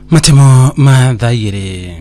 Matemo madhaire.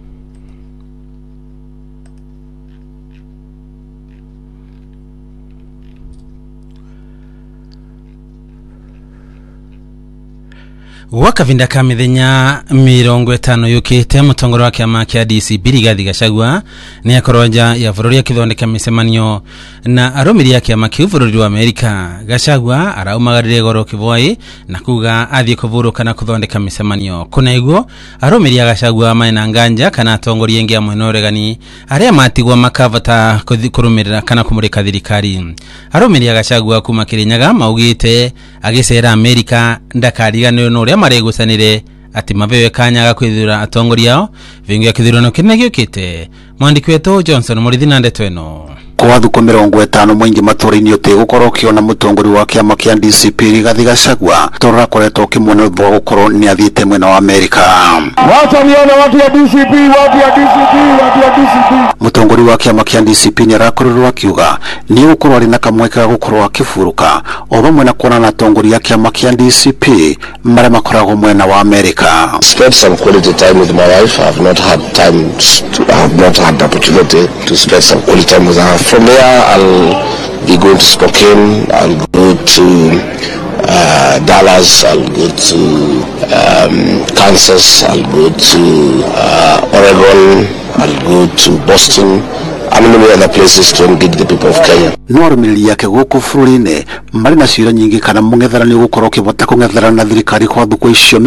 Wakavinda kamithenya 50 yukite mutongoro wa kiama kia DCP Rigathi Gachagua ni akoroja ya bururi akithondeka micemanio na arumiri ya kiama kiu bururi wa Amerika. Gachagua araumagarire goro kivoi na kuga athie kuvuruka na kuthondeka micemanio. Kuna iguo arumiri ya Gachagua maina nganja kana atongori engi amwe na uregani aria matigwa makavata kurumirira kana kumurika thirikari. Arumiri ya Gachagua kuma Kirinyaga maugite agisera Amerika ndakariganiro no uria maregusanire ati mabewe kanyaga kwithura atongori yao vingi akithurano kinene giukite. Mwandiki wetu Johnson Murithina ndetweno kwa thuko 50 mwingi maturini yote gukorwo kiona mutongori wa kiama kia DCP Rigathi Gachagua torra koretwo kimwona bwa gukorwo ni athiite mwena wa Amerika. Wacha nione watu ya DCP, watu ya DCP. Mutongori wa kiama kia DCP ni arakorerwa kiuga ni gukorwo ari na kamweka gukorwo akifuruka oba mwena kuona na tongori ya kiama kia DCP mara makorago mwena wa Amerika. Spend some quality time with my wife. I have not had the opportunity to spend some quality time with her. From there, I'll be going to Spokane, I'll go to Dallas, I'll go to Kansas, I'll go to Oregon, I'll go to Boston, and many other places to engage the people of Kenya. Norumiri yake guku furine mari na cira nyingi kana mungetherani gukorwo kibota kungetherana na thirikari kwa thuko icio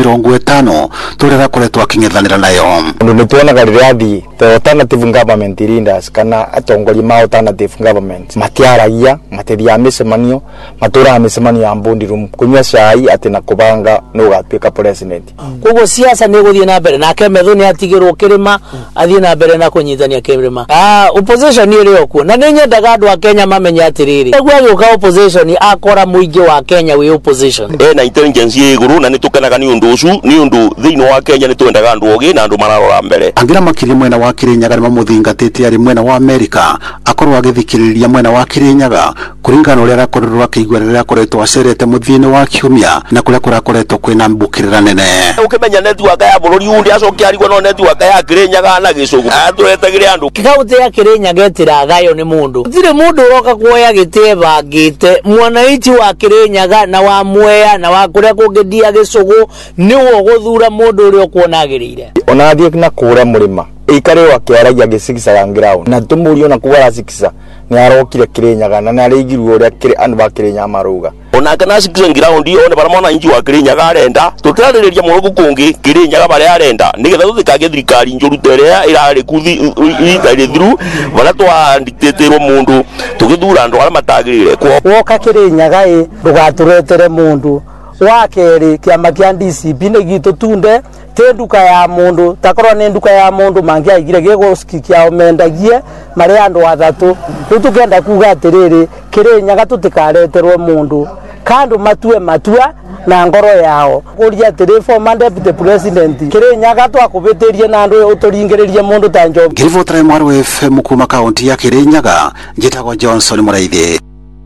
50 turera koretwo akingethanira nayo. Ndu tuona gariathi the alternative government leaders kana atongori ma alternative government matiaragia matethia micemanio matura micemanio ya bondi room kunywa cai ati na kubanga no gatwika president. Kugo siasa ni guthie na mbere nake metho ni atigirwo kirima athie na mbere na kunyitania kirima. Opposition ni rio ku na ninyendaga andu a Kenya mamenye atiriri egwa gioka opposition akora muingi wa Kenya we opposition na intelligence iguru na nitukanaga ni undu ucu ni undu thiino wa Kenya nitwendaga andu ogi na andu mararora mbere. Angira makiri mwena wa Kirinyaga ni mamuthingatite ari mwena wa Amerika akorwo agithikiriria mwena wa Kirinyaga kuringana uria arakorerwo akigwerera akoretwo acerete muthini wa kiumia na kuria kurakoretwo kwina mbukirira nene. Ukimenya network ya bururi undi acokia arigwo no network ya Kirinyaga na Gicugu aturetagire andu kikaute ya Kirinyaga etiraga ni mundu thire mundu roka kuoya giteba gite mwanaichi wa Kirinyaga na wa Mwea na wa kuria kungedia Gicugu niwo guthura mundu uri okuonagirire ona athie na kura murima ikare wa kiaragia gicigisa ya ground na tumurio na kuwara sikisa ni arokire Kirinyaga na arigirwo uria kire andu ba Kirinyaga maruga ona kana sikisa ground one baramona inji wa Kirinyaga arenda tutirariria murugu kungi Kirinyaga bare arenda nigetha tuthikage thirikari njuru terea irari kuthi ithari thiru bara twa dictatorwo mundu tugithura andu ara matagirire woka Kirinyaga ndugaturetere mundu wakeri kiama kia DCP ni gitu tunde te nduka ya mundu takorwa ni nduka ya mundu mangi aigire giguskikia omendagie mari andu athatu tukenda kuga atiriri Kirinyaga tutikareterwo mundu kandu matue matua na ngoro yao kuria atiri former deputy president Kirinyaga twakubitirie na andu uturingiririe mundu ta Njogu. Girivotra mwaru FM kuma kaunti ya Kirinyaga njitagwo Johnson Muraithi.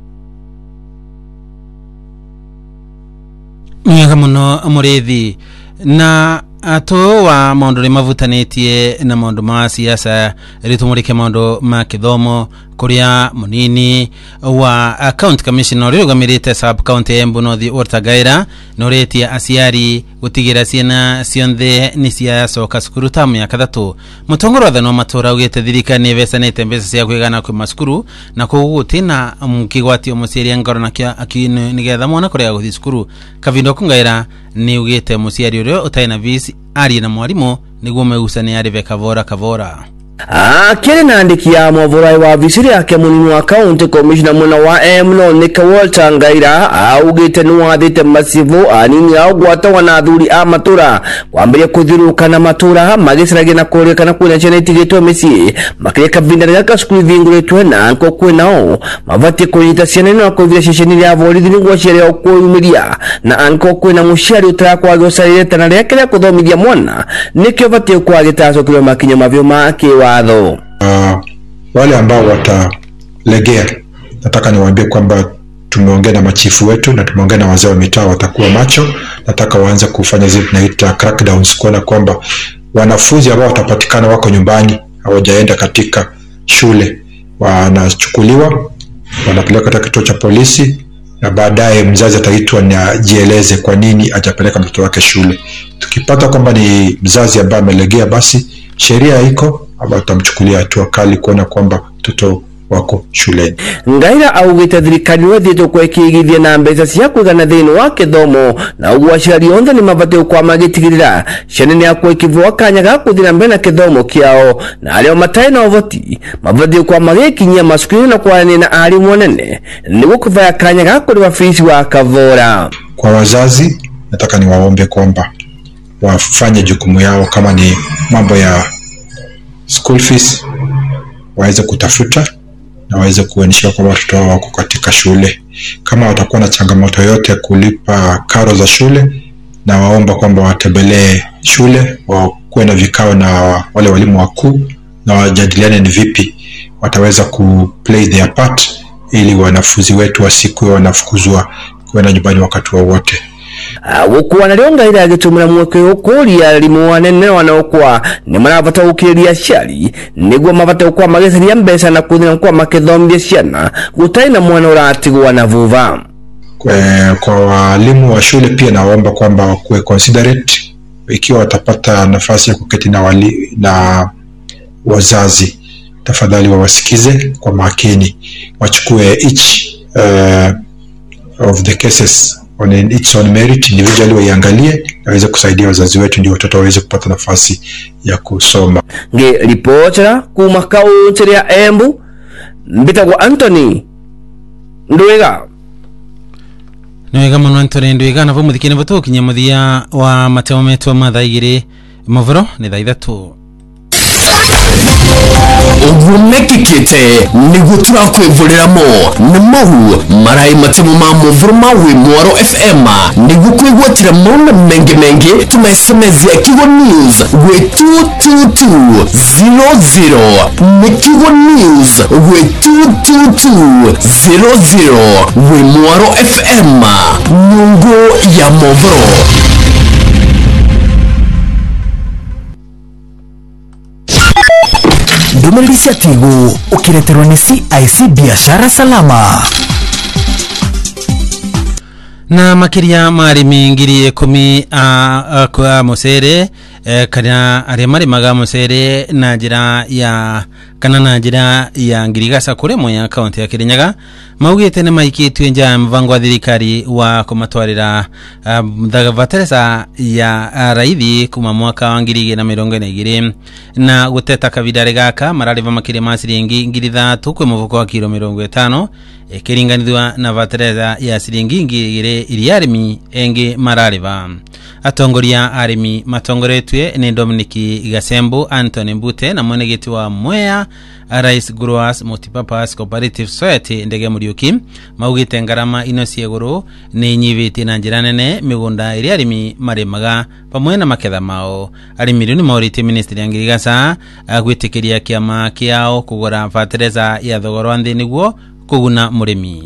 Mwega muno Murithi na ato wa maundu mavutanĩtie na maundu ma siasa ritumurike maundu ma kithomo kuria munini wa account commissioner rugamirite sub county Embu North Ortagaira noretie aciari gutigira ciana cionthe ni ciacoka cukuru tamu ya kathatu. Mutongoro wa thano matura ugite thirikari ni becanite mbeca cia kwigana kwi masukuru na kugutina mukigwatio muciari ngoro na akini nigetha mwana kuria guthi cukuru. Kavindo Kungaira ni ugite muciari urio utaina visi ari na mwarimu niguo megusane ari Kavora Kavora. Kile naandiki ya mwavurai wa visiri yake munini wa county commissioner mwana wa Emno Nika Walter Ngaira augite nuwathite masivu anini au gwatawa na athuri a matura kwambiria kuthiruka na matura magisirage na kurekana kwina ciana itigitwe micii makireka vindana ya cukuru vinguritwe na anko kwinao mavati kunyita ciana na kuvira ceceni ya borithi niguo ciari okuyumiria na anko kwina muciari utarakwaga ucarire tana riake kuthomithia mwana nikio vati kwagitaco kiro makinya mavyo make wale ambao watalegea nataka niwaambie kwamba tumeongea na machifu wetu na tumeongea na wazee wa mitaa, watakuwa macho. Nataka waanze kufanya zile tunaita crackdowns, kuona kwamba wanafunzi ambao watapatikana wako nyumbani hawajaenda katika shule wanachukuliwa, wanapeleka katika kituo cha polisi, na baadaye mzazi ataitwa na jieleze kwa nini hajapeleka mtoto wake shule. Tukipata kwamba ni mzazi ambaye amelegea, basi sheria iko ambayo tutamchukulia hatua kali kuona kwamba mtoto wako shuleni. Ngaira augite thirikari wethitwo kwekigithia na mbeca cia kuigana thiini wa kithomo, na uguo aciari onthe ni mabatiĩ kwa magitigirira ciana nĩ akwa ikivua kanya ga kuthira mbere na kithomo kiao, na arĩa matarĩ na ũhoti mabatiĩ kwa magikinyia macukuru na kwaranĩria na arimũ anene nĩguo kũbaya kanya ga kũrĩha fees wa kavora. Kwa wazazi nataka niwaombe kwamba wafanye jukumu yao, kama ni mambo ya school fees waweze kutafuta na waweze kuonyesha kwamba watoto wao wako katika shule. Kama watakuwa na changamoto yote kulipa karo za shule, na waomba kwamba watembelee shule, wakuwe na vikao na wale walimu wakuu na wajadiliane ni vipi wataweza play their part, ili wanafunzi wetu wasikuwe wanafukuzwa kwenda nyumbani wakati wowote. Gũkua na rĩo Ngaira agĩtũmĩra mweke ũkũria arimũ anene wanaokwa nĩ marabata gũkĩrĩria aciari nĩguo mabata gũkorwo magĩcaria mbeca na kũthina kwa makĩthomithia ciana gũtarĩ na mwana ũratigwo na vuva. Kwa walimu wa shule pia naomba kwamba wakuwe considerate, ikiwa watapata nafasi ya kuketi na wazazi, tafadhali wawasikize kwa makini, wachukue each of the cases on its own merit, individually waiangalie na waweze kusaidia wazazi wetu ndio watoto waweze kupata nafasi ya kusoma. Ripota kuma kaunti ya Embu, mbitagwo Anthony Ndwiga. Nwega muno Anthony Ndwiga na vumuthikine vutukinya muthia wa matemo metu mathaa igiri muvuro ni thaa ithatu. Ugumekikite niguo turakwivurira mo ni mau marai matemo ma muvuro ma wi Mwaro FM niguo kwigwatira mo menge tumesemezia Kigo News we 22200 ni Kigo News we 22200 we Mwaro FM nungo ya muvuro. Ndũmĩrĩri cia Tigo ukireterwo ni CIC biashara salama. Na makiria marimi ngiri 10 kwa musere kana aria marimaga musere na njira ya kana na njira ya ngirigasa kure moya kaunti ya Kirinyaga maugite ne maikitwe nja mvango wa thirikari wa kumatwarira thagabateresa ya raithi kuma mwaka wa 2022 na guteta kavidare gaka marariva makiria masiringi ngiri 3 kwa muvuko wa kilo 50 ekiringanithwa na vateresa ya siringi ngiri iriarimi engi marariva. Atongoria arimi matongoretwe ni Dominiki Gasembu, Anthony Mbute na mwenegeti wa Mwea Rice Growers Multipurpose Cooperative Society Ndege Muriuki maugite ngarama ino cieguru ni nyiviti na njira nene migunda iri arimi marimaga pamwe na maketha mao. Arimi ni maurite ministry ya ngirigasa gwitikiria kiama kiao kugura fertilizer ya thogora wa nthi niguo kuguna murimi.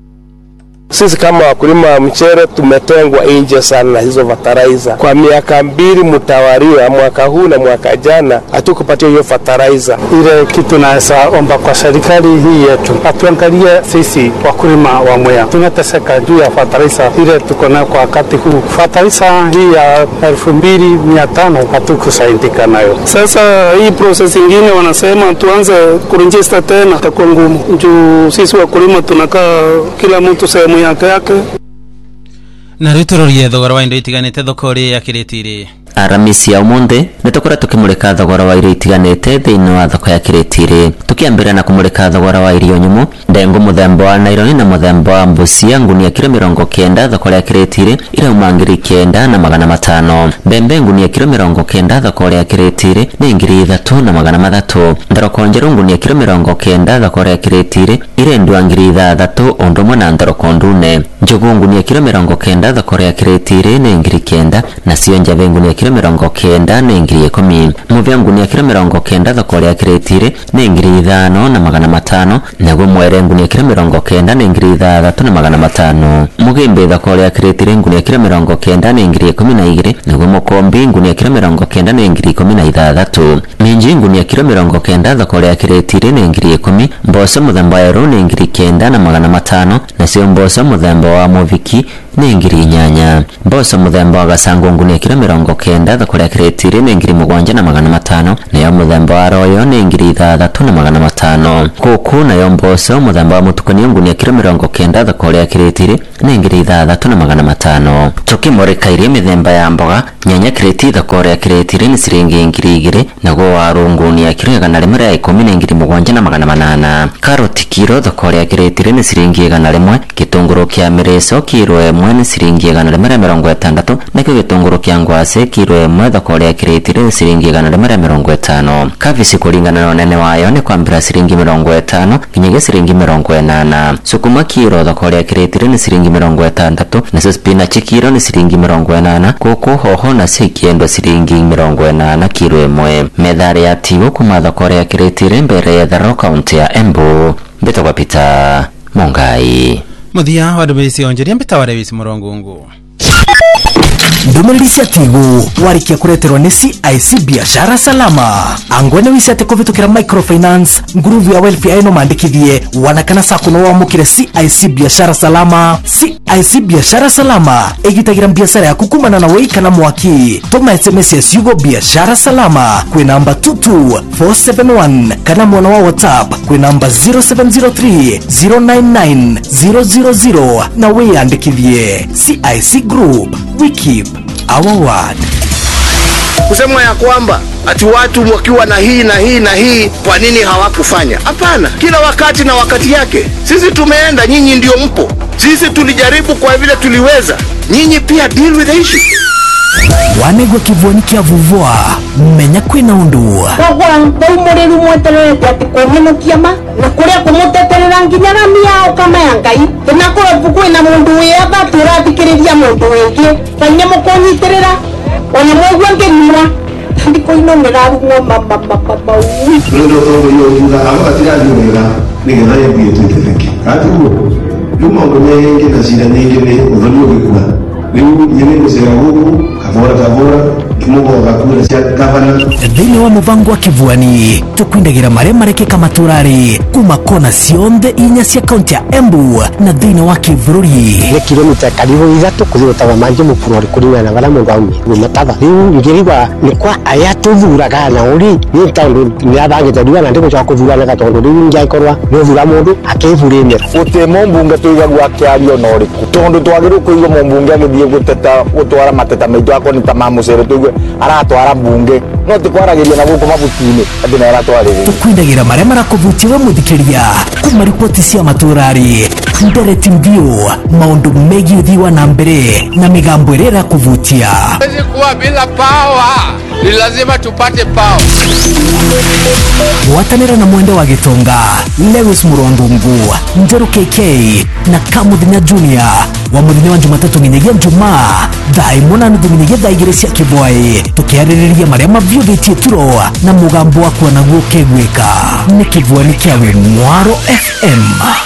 Sisi kama wakulima mchere tumetengwa nje sana na hizo fertilizer. Kwa miaka 2 mtawaliwa, mwaka huu na mwaka jana hatukupatia hiyo fertilizer. Ile kitu naweza omba kwa serikali hii yetu, atuangalie sisi wakulima wa Mwea. Tunateseka juu ya fertilizer ile tuko nayo kwa wakati huu. Fertilizer hii ya 2500 hatukusaidika nayo. Sasa hii process nyingine wanasema tuanze kuregister tena, itakuwa ngumu. Juu sisi wakulima tunakaa kila mtu sehemu yake. Na riturorie thogora wa indo itiganite thokori ya Kiritiri. Aramisi ya umunde netokora tukimurika thogora wa irio itiganite thiini wa thoko ya Kiritiri. Tukiambira na kumurika thogora wa irio nyumu, ndengu muthemba wa naironi na muthemba wa mbucia ngunia kilo 90 thoko ya Kiritiri ira umangiri 9 na 500. Mbembe ngunia kilo 90 thoko ya Kiritiri ni 3 na 300. Ndaroko njeru ngunia kilo 90 thoko ya Kiritiri ire ndwa 3 ondomwe na ndaroko ndune. Njogu ngunia kilo 90 thoko ya Kiritiri ni 9 na cio njave ngunia kilo 90 na ngiri 10. Muvya ngunia kilo 90 thoko ya kiretire na ngiri 5 na 500, naguo mwere ngunia kilo 90 na ngiri 3 na 500. Mugimbe thoko ya kiretire ngunia kilo 90 na ngiri 12, naguo mukombi ngunia kilo 90 na ngiri 13. Minji ngunia kilo 90 thoko ya kiretire na ngiri 10. Mboco muthemba ya ro na ngiri 9 na 500, na sio mboco muthemba wa muviki na ngiri 8. Mboco muthemba wa gasango ngunia kilo 90 thoko ya kiretire na ngiri 7 na 500, na yo muthemba wa royo na ngiri 3 na 500. Kuku na yo mboco muthemba wa mutukanio ngunia kilo 90 thoko ya kiretire na ngiri 3 na 500. Tukimurikairie mithemba ya mboga, nyanya kireti thoko ya kiretire ni ciringi ngiri 2, naguo waru ngunia kilo 110 na ngiri 7 na 800. Karoti kilo thoko ya kiretire ni ciringi 100, gitunguru kia mireso kilo 1 ni ciringi 160, na gitunguru kia ngwase kilo 1 thoko ya kiretire ni ciringi 150. Kabici kuringana na unene wayo ni kwambira ciringi 50 nginya ciringi 80. Sukuma kilo thoko ya kiretire ni ciringi 60, na spinach kilo ni ciringi 80, kuku hoho na cikiendo ciringi 80 kilo 1. Methari ya tigo kuma thoko ya kiretire mbere ya Tharo kaunti ya Embu. Mbetagwa Peter Mongai. Muthia wa ndumĩrĩri onjeria mbeta wa Davis Murongungu. Ndumĩrĩri cia tigo warikia kureterwo ni CIC biashara salama. Angwene wisi ate kuvitukira microfinance nguruvu ya welfare eno mandikithie wanakana sakuno wa mukire CIC biashara salama. CIC biashara salama egitagira biashara ya kukumana na weika na mwaki. Tuma SMS ya Yugo biashara salama kwe namba 22471 kana mwana wa WhatsApp kwe namba 0703099000 na we andikithie. CIC Group, we keep our word. Kusema ya kwamba ati watu wakiwa na hii na hii na hii kwa nini hawakufanya? Hapana, kila wakati na wakati yake. Sisi tumeenda, nyinyi ndio mpo. Sisi tulijaribu kwa vile tuliweza. Nyinyi pia deal with the issue. Wanegwa kivuani kia vuvua mmenya kwina undu wagwa ndaumuriru mwetererete ati kwehenukiama na kuria kumuteterera nginya ramia kama ya Ngai tinakora kwina mundu wiyaba turathikiriria mundu wingi kaine mukunyitirira ona mwigua ngirira ndiko inongera rugo mama ndio ndio yuga aba tiradira nigetha yebie twitetheki atugo yuma ngome ngina cira nyingi ni uthorio gikua riu nyene gusera huku kavora kimugoga kura cia gavana thini wa muvango wa kivuani tukwindagira marekeka maturari kuma kona cionthe inya cia kaunti ya Embu na thini wa Kivururi ni kilomita karibu 3 kuthota manje mupurori kuringana na bara mundu aumi ni mataba riu ngiriwa ni kwa aya tuthuraga na uri ni tondu ni abangite riwa na ndiko kuthurana ga tondu riu ngaikorwa ni thura mundu akivurimira uti mumbunge tuigagwa akiario no riku tondu twagiru kuiga mumbunge agithie guteta gutwara mateta maitu akoni ta mamucere tuigwe aratwara mbunge no tikwaragiria na guku mabutini ati na aratwarira tukwindagira maremara kuvutiwe muthikiria kuma ripoti cia maturari mbere timbio maundu megi uthiwa na mbere na migambo irera kuvutia. Hawezi kuwa bila power, ni lazima tupate power. Watanera na mwendo wa Gitonga, Lewis Murongungu, Njeru KK na Kamuthinya Junior wa muthenya wa Jumatatu nginyagia Jumaa thaa nuthu thaa igiri cia kibwai tukiaririria maria mavyuthitie turo na mugambo wa kuona guo kegwika ni kibwani kiawe Mwaro FM.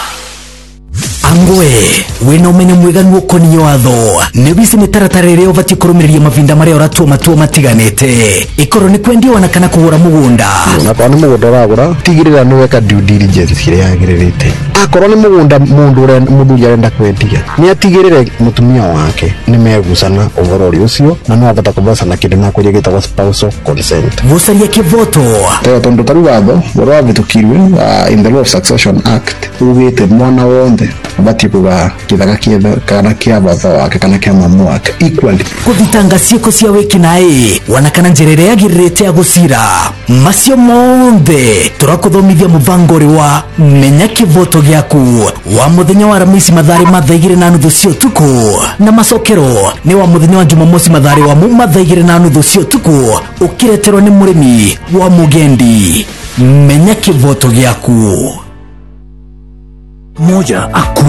Angwe wena umenye mweganu ukoni watho ni bisi mitaratara ubati kurumiriria mavinda maria uratua matua matiganite ikoro ni kwendia wana kana kugura mugunda na kwa mugunda uragura tigirira ni weka due diligence kire yagiririte akoro ni mugunda mundu arenda kwendia ni atigirire mutumia wake ni megusana uvorori ucio na no abata kubasana kinde na kuria gitagwa spousal consent gucaria kivoto tondu taru watho wora bitukirwe in the Law of Succession Act ugite mwana wonde abati kuga kithaga kana kia baba wake kana kia mamu wake equally kuthitanga ciiko cia wiki nae wanakana njirere yagiririte ya gucira macio monde turakuthomithia muvangori wa menya kivoto giaku wa muthenya wa Ramisi mathari mathaigire na nuthu cio tuku na macokero ni wa muthenya wa Jumamosi mathari wa mathaigire na nuthu cio tuku ukireterwo ni murimi wa Mugendi. Menya kivoto giaku. Moja akuna